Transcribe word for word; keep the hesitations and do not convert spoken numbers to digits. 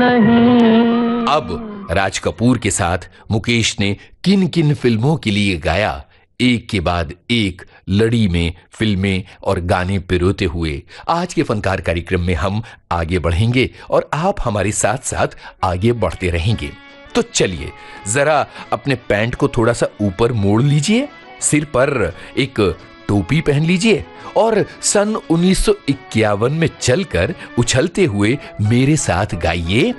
अब राज कपूर के साथ मुकेश ने किन किन फिल्मों के लिए गाया, एक के बाद एक लड़ी में फिल्में और गाने पिरोते हुए आज के फनकार कार्यक्रम में हम आगे बढ़ेंगे और आप हमारे साथ साथ आगे बढ़ते रहेंगे। तो चलिए जरा अपने पैंट को थोड़ा सा ऊपर मोड़ लीजिए, सिर पर एक टोपी पहन लीजिए और सन उन्नीस सौ इक्यावन में चलकर उछलते हुए मेरे साथ गाइए।